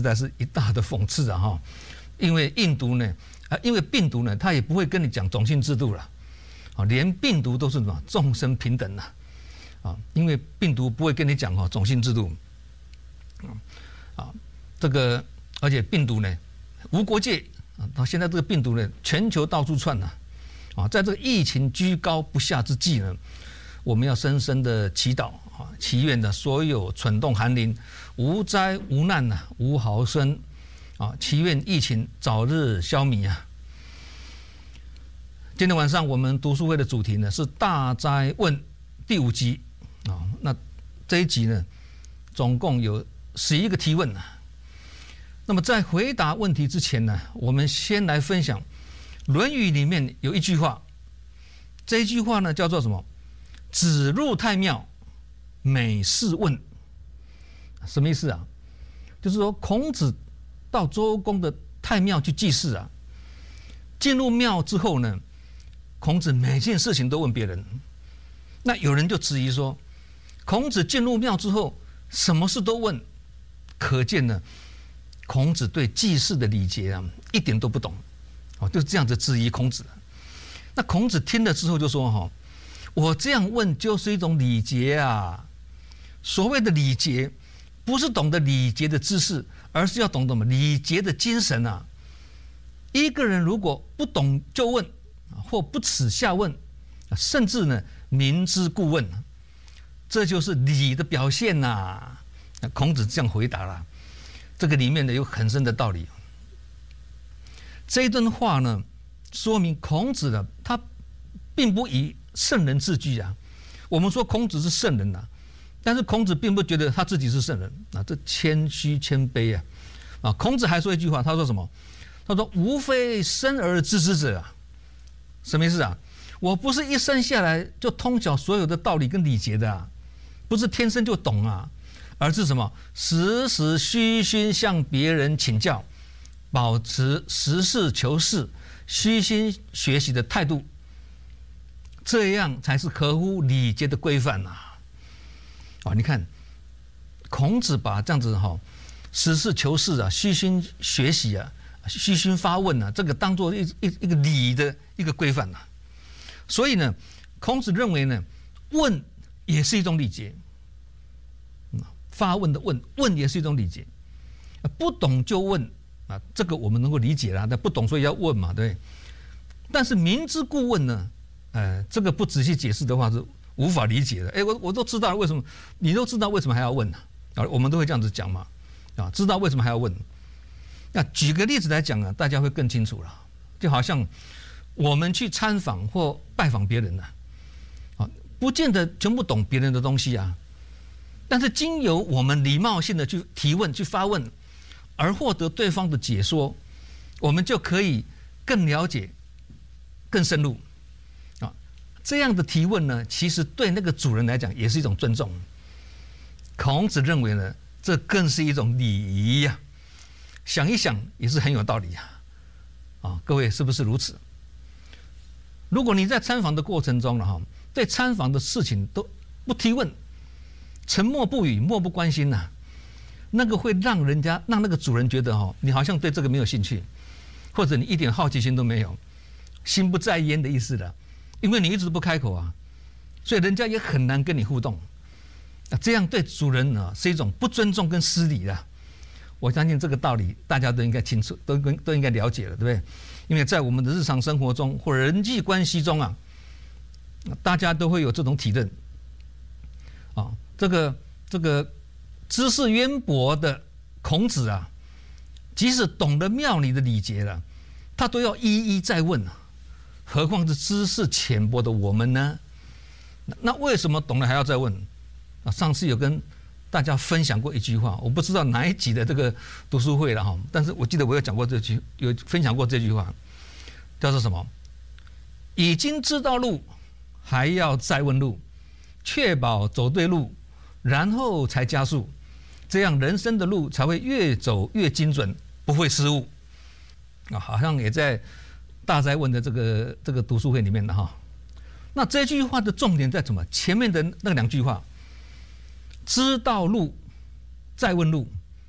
在是一大的讽刺啊哈！因为病毒呢，它也不会跟你讲种姓制度了，啊，连病毒都是什么众生平等的，啊，因为病毒不会跟你讲种姓制度，这个而且病毒呢无国界啊，到现在这个病毒呢全球到处窜啊，在这个疫情居高不下之际呢，我们要深深的祈祷啊，祈愿的所有蠢动寒灵无灾无难呐，无毫生啊，祈愿疫情早日消弭啊。今天晚上我们读书会的主题呢是大灾问第5集啊，那这一集呢总共有11个提问啊。那么在回答问题之前呢，我们先来分享《论语》里面有一句话，这一句话呢叫做什么？子入太庙，每事问。什么意思啊？就是说孔子到周公的太庙去祭祀啊，进入庙之后呢，孔子每件事情都问别人。那有人就质疑说，孔子进入庙之后什么事都问，可见呢孔子对祭祀的礼节啊一点都不懂，就是这样子质疑孔子。那孔子听了之后就说我这样问就是一种礼节啊。所谓的礼节不是懂得礼节的知识，而是要懂得礼节的精神啊。一个人如果不懂就问，或不耻下问，甚至呢明知故问，这就是礼的表现呐。孔子这样回答了，这个里面呢有很深的道理。这一段话呢，说明孔子呢他并不以圣人自居啊。我们说孔子是圣人啊，但是孔子并不觉得他自己是圣人啊，这谦虚谦卑啊。孔子还说一句话，他说什么？他说：“吾非生而知之者啊。”什么意思啊？我不是一生下来就通晓所有的道理跟礼节的啊，不是天生就懂啊，而是什么？时时虚心向别人请教，保持实事求是、虚心学习的态度，这样才是合乎礼节的规范呐。你看，孔子把这样子实事求是啊、虚心学习啊、虚心发问啊，这个当做一个礼的一个规范呐。所以呢，孔子认为呢，问也是一种礼节。发问的问也是一种礼节，不懂就问啊，这个我们能够理解啦。但不懂所以要问嘛，对。但是明知故问呢，这个不仔细解释的话是无法理解的。我都知道了，为什么你都知道为什么还要问呢？我们都会这样子讲嘛，知道为什么还要问？那举个例子来讲大家会更清楚了。就好像我们去参访或拜访别人不见得全部懂别人的东西啊。但是经由我们礼貌性的去提问、去发问，而获得对方的解说，我们就可以更了解、更深入这样的提问呢，其实对那个主人来讲也是一种尊重。孔子认为呢，这更是一种礼仪呀。想一想也是很有道理各位是不是如此？如果你在参访的过程中对参访的事情都不提问，沉默不语，漠不关心那个会让那个主人觉得你好像对这个没有兴趣，或者你一点好奇心都没有，心不在焉的意思的，因为你一直不开口所以人家也很难跟你互动这样对主人是一种不尊重跟失礼的。我相信这个道理大家都应该清楚，都应该了解了，对不对？因为在我们的日常生活中或人际关系中大家都会有这种体认这个知识渊博的孔子即使懂得庙里的礼节了，他都要一一再问何况是知识浅薄的我们呢？那为什么懂了还要再问上次有跟大家分享过一句话，我不知道哪一集的这个读书会了但是我记得我有讲过有分享过这句话，叫做什么？已经知道路，还要再问路，确保走对路，然后才加速，这样人生的路才会越走越精准，不会失误好像也在大哉问的这个读书会里面的那这句话的重点在什么？前面的那2句话，知道路再问路，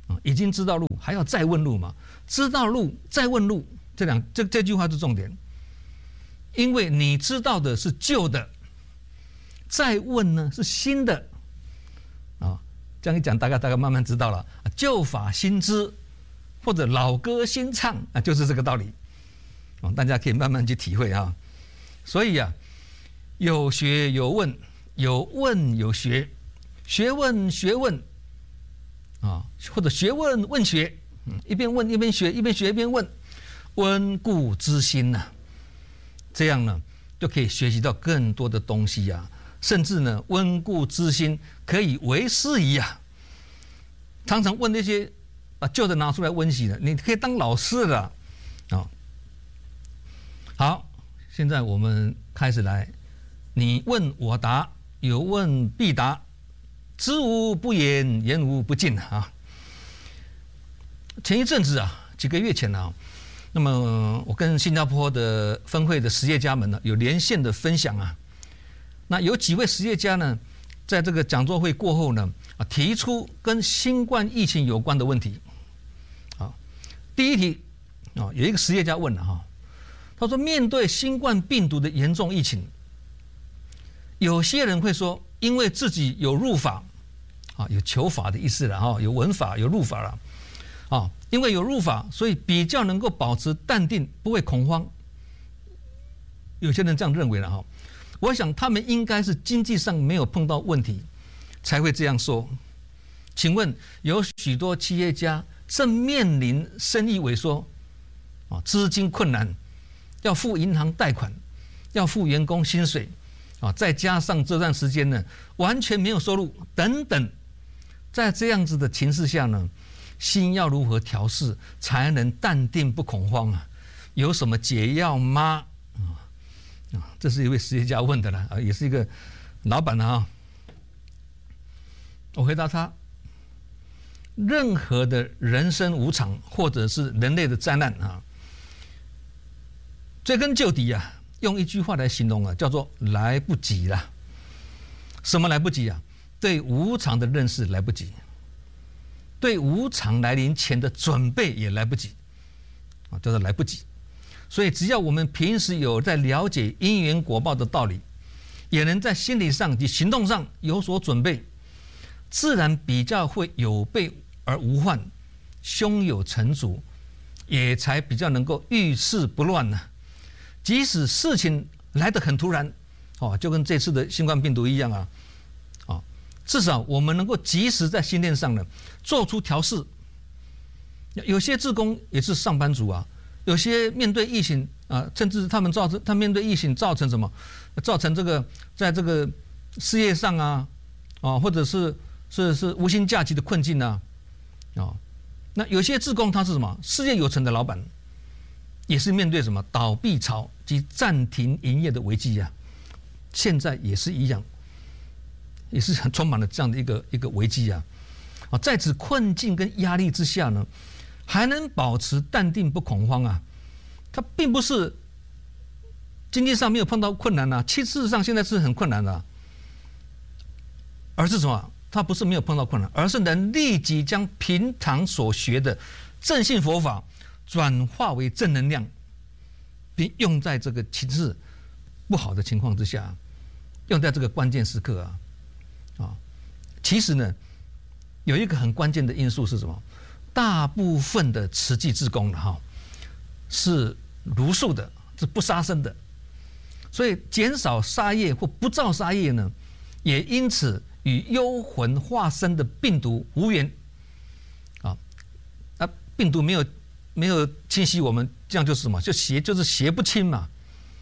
已经知道路，还要再问路嘛？知道路再问路，这句话是重点。因为你知道的是旧的，再问呢是新的啊。这样一讲，大概慢慢知道了。旧法新知，或者老歌新唱啊，就是这个道理。大家可以慢慢去体会啊。所以啊，有学有问，有问有学，学问学问啊，或者学问问学，一边问一边学，一边学一边问，温故知新呐。这样呢，就可以学习到更多的东西啊，甚至呢，温故知新可以为师仪啊。常常问那些把旧的拿出来温习的，你可以当老师的啊。好，现在我们开始来，你问我答，有问必答，知无不言，言无不尽啊。前一阵子啊，几个月前啊。那么我跟新加坡的分会的实业家们呢有连线的分享啊，那有几位实业家呢，在这个讲座会过后呢，提出跟新冠疫情有关的问题。啊，第一题啊，有一个实业家问了哈，他说面对新冠病毒的严重疫情，有些人会说，因为自己有入法啊，有求法的意思了哈，有闻法有入法了啊。因为有入法，所以比较能够保持淡定，不会恐慌。有些人这样认为了哈，我想他们应该是经济上没有碰到问题，才会这样说。请问有许多企业家正面临生意萎缩，啊，资金困难，要付银行贷款，要付员工薪水，啊，再加上这段时间呢，完全没有收入等等，在这样子的情势下呢，心要如何调试才能淡定不恐慌啊？有什么解药吗？这是一位实业家问的了啊，也是一个老板啊。我回答他：任何的人生无常，或者是人类的灾难啊，追根究底啊，用一句话来形容啊，叫做来不及了。什么来不及啊？对无常的认识来不及。对无常来临前的准备也来不及，啊，叫做来不及。所以，只要我们平时有在了解因缘果报的道理，也能在心理上及行动上有所准备，自然比较会有备而无患，胸有成竹，也才比较能够遇事不乱呢。即使事情来得很突然，哦，就跟这次的新冠病毒一样啊。至少我们能够及时在心念上呢做出调试。有些志工也是上班族啊，有些面对疫情啊，甚至他面对疫情造成什么？造成这个在这个事业上啊，或者是无薪假期的困境啊，那有些志工他是什么？事业有成的老板，也是面对什么倒闭潮及暂停营业的危机啊，现在也是一样。也是很充满了这样的一个危机啊！在此困境跟压力之下呢，还能保持淡定不恐慌啊！他并不是经济上没有碰到困难啊，事实上现在是很困难的啊，而是什么？他不是没有碰到困难，而是能立即将平常所学的正信佛法转化为正能量，并用在这个情势不好的情况之下，用在这个关键时刻啊！其实呢，有一个很关键的因素是什么？大部分的慈济志工是茹素的，是不杀生的，所以减少杀业或不造杀业呢，也因此与幽魂化身的病毒无缘啊。病毒没有侵袭我们，这样就是什么？就是邪不侵嘛。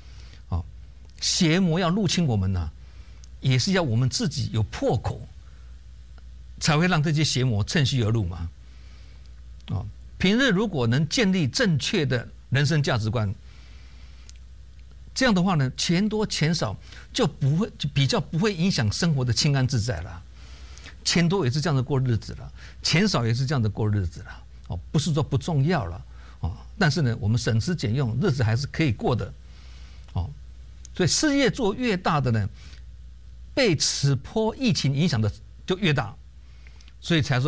邪魔要入侵我们呢，也是要我们自己有破口，才会让这些邪魔趁虚而入嘛。平日如果能建立正确的人生价值观，这样的话呢，钱多钱少就比较不会影响生活的清安自在了。钱多也是这样的过日子了，钱少也是这样的过日子了。不是说不重要了，但是呢，我们省吃俭用，日子还是可以过的。所以事业做越大的呢，被此波疫情影响的就越大，所以才说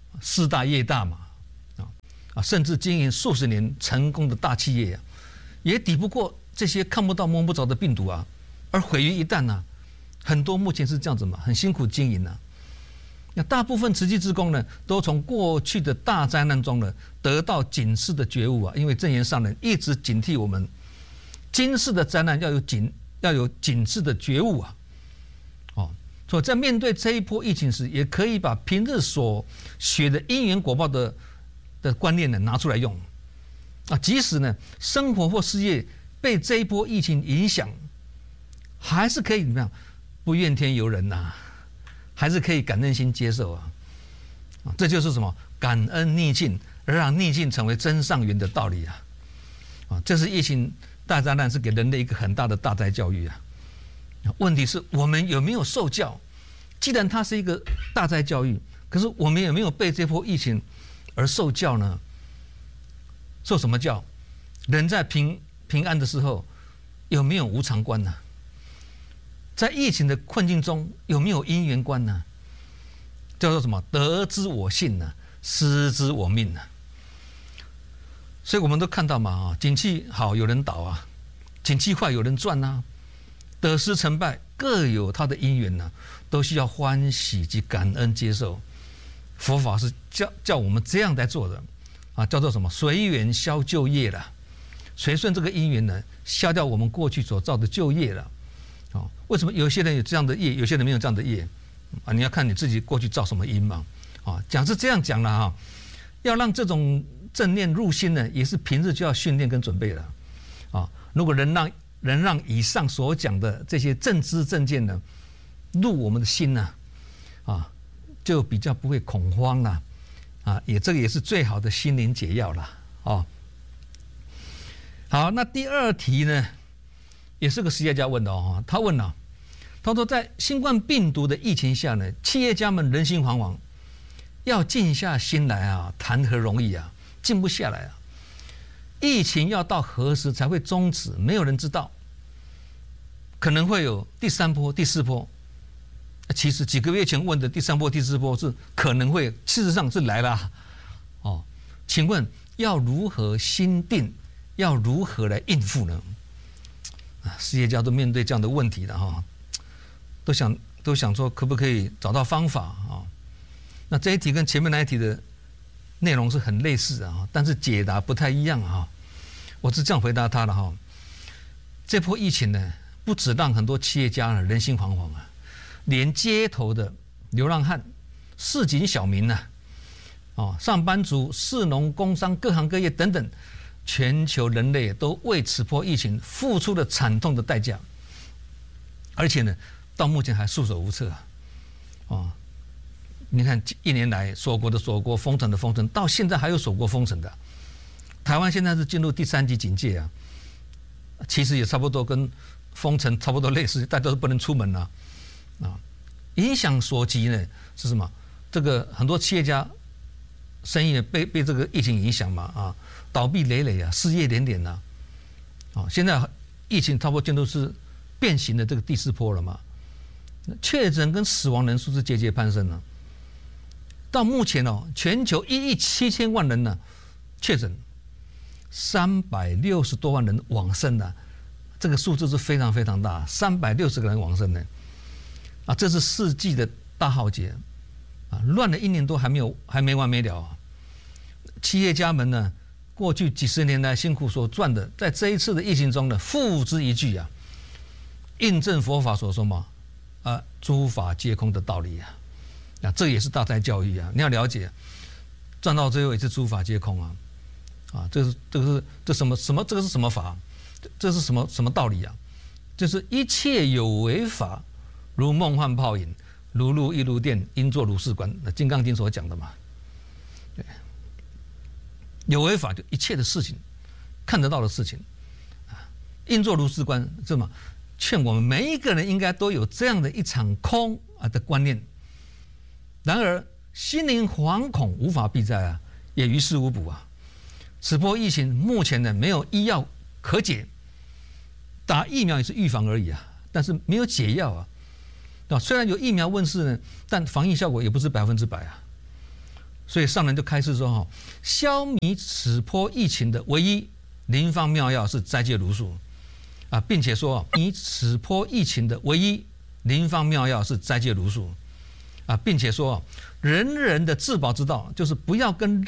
事大业大嘛，甚至经营数十年成功的大企业啊，也抵不过这些看不到摸不着的病毒啊，而毁于一旦啊。很多目前是这样子嘛，很辛苦经营啊。那大部分慈济志工呢，都从过去的大灾难中呢，得到警示的觉悟啊。因为正言上人一直警惕我们，今世的灾难要有警示的觉悟啊。所以在面对这一波疫情时，也可以把平日所学的因缘果报的观念呢拿出来用啊。即使呢生活或事业被这一波疫情影响，还是可以怎么样？不怨天尤人呐，还是可以感恩心接受啊。这就是什么？感恩逆境，而让逆境成为真上缘的道理啊。这是疫情大灾难是给人类一个很大的大灾教育啊。问题是我们有没有受教？既然它是一个大灾教育，可是我们有没有被这波疫情而受教呢？受什么教？人在平安的时候有没有无常观呢？在疫情的困境中有没有因缘观呢？叫做什么？得之我幸呢，失之我命呢。所以我们都看到嘛，景气好有人倒啊，景气坏有人赚啊。得失成败各有它的因缘呢，都需要欢喜及感恩接受。佛法是叫我们这样来做的啊，叫做什么？随缘消旧业了，随顺这个因缘呢，消掉我们过去所造的旧业了。为什么有些人有这样的业，有些人没有这样的业啊？你要看你自己过去造什么因嘛。讲是这样讲了哈，要让这种正念入心呢，也是平日就要训练跟准备的啊。如果能让以上所讲的这些正知正见呢入我们的心呢，就比较不会恐慌了啊。这个也是最好的心灵解药了啊。好，那第二题呢，也是个实业家问的哦。他问了，他说在新冠病毒的疫情下呢，企业家们人心惶惶，要静下心来啊，谈何容易啊，静不下来啊。疫情要到何时才会终止？没有人知道，可能会有第三波、第四波。其实几个月前问的第三波、第四波是可能会，事实上是来了。请问要如何心定？要如何来应付呢？事业家都面对这样的问题了哈，都想说可不可以找到方法啊？那这一题跟前面那一题的内容是很类似的啊，但是解答不太一样啊。我是这样回答他的哈。这波疫情呢，不止让很多企业家人心惶惶啊，连街头的流浪汉、市井小民呢，上班族、士农工商各行各业等等，全球人类都为此波疫情付出了惨痛的代价，而且呢，到目前还束手无策啊。你看1年来锁国的锁国，封城的封城，到现在还有锁国封城的。台湾现在是进入第3级警戒啊，其实也差不多跟封城差不多类似，大家都不能出门了啊。影响所及呢是什么？这个很多企业家生意被这个疫情影响嘛啊，倒闭累累啊，失业连连呐啊。现在疫情差不多进入是变形的这个第4波了嘛，确诊跟死亡人数是节节攀升了。到目前全球1亿7千万人呢确诊，360多万人往生的，这个数字是非常非常大，360个人往生呢，啊，这是世纪的大浩劫，啊，乱了1年多还没完没了啊。企业家们呢，过去几十年来辛苦所赚的，在这一次的疫情中呢，付之一炬啊，印证佛法所说嘛，诸法皆空的道理啊。这也是大灾教育啊！你要了解，赚到最后也是诸法皆空啊！这什么这个是什么法？这是什么道理啊？就是一切有为法，如梦幻泡影，如露亦如电，应作如是观。那《金刚经》所讲的嘛，对，有为法就一切的事情，看得到的事情，应作如是观，是吗？劝我们每一个人应该都有这样的一场空的观念。然而心灵惶恐，无法避灾啊，也于事无补啊。此波疫情目前呢没有医药可解，打疫苗也是预防而已啊，但是没有解药啊。虽然有疫苗问世呢，但防疫效果也不是100%啊。 所以上人就开示说消弭此波疫情的唯一灵方妙药是斋戒茹素啊，并且说弭此波疫情的唯一灵方妙药是斋戒茹素啊，并且说人人的自保之道就是不要跟